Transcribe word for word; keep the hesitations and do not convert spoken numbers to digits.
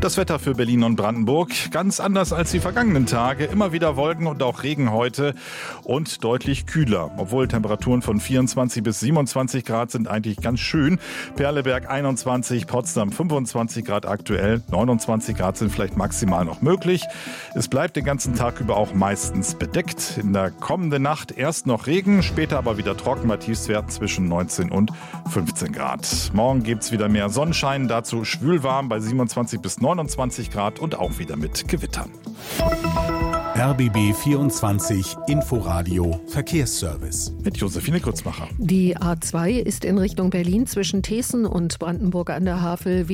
Das Wetter für Berlin und Brandenburg ganz anders als die vergangenen Tage. Immer wieder Wolken und auch Regen heute und deutlich kühler. Obwohl Temperaturen von vierundzwanzig bis siebenundzwanzig Grad sind eigentlich ganz schön. Perleberg einundzwanzig, Potsdam fünfundzwanzig Grad aktuell. neunundzwanzig Grad sind vielleicht maximal noch möglich. Es bleibt den ganzen Tag über auch meistens bedeckt. In der kommenden Nacht erst noch Regen, später aber wieder trocken bei Tiefstwerten zwischen neunzehn und fünfzehn Grad. Morgen gibt's wieder mehr Sonnenschein, dazu schwülwarm bei siebenundzwanzig bis neunundzwanzig Grad und auch wieder mit Gewittern. R B B vierundzwanzig Inforadio Verkehrsservice. Mit Josephine Grützmacher. Die A zwei ist in Richtung Berlin zwischen Teeßen und Brandenburg an der Havel